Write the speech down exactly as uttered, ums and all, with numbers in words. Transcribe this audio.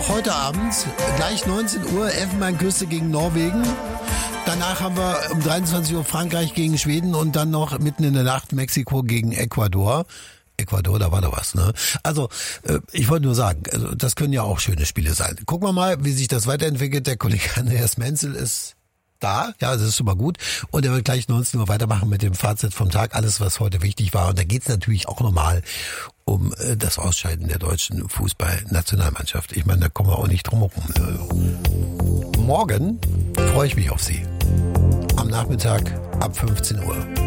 auch heute Abend, gleich neunzehn Uhr, Elfenbeinküste gegen Norwegen. Danach haben wir um dreiundzwanzig Uhr Frankreich gegen Schweden und dann noch mitten in der Nacht Mexiko gegen Ecuador. Ecuador, da war doch was, ne? Also, äh, ich wollte nur sagen, also, das können ja auch schöne Spiele sein. Gucken wir mal, wie sich das weiterentwickelt. Der Kollege Andreas Menzel ist da, ja, das ist super gut. Und er wird gleich neunzehn Uhr weitermachen mit dem Fazit vom Tag, alles, was heute wichtig war. Und da geht's natürlich auch nochmal um äh, das Ausscheiden der deutschen Fußballnationalmannschaft. Ich meine, da kommen wir auch nicht drum herum. Morgen freue ich mich auf Sie. Am Nachmittag ab fünfzehn Uhr.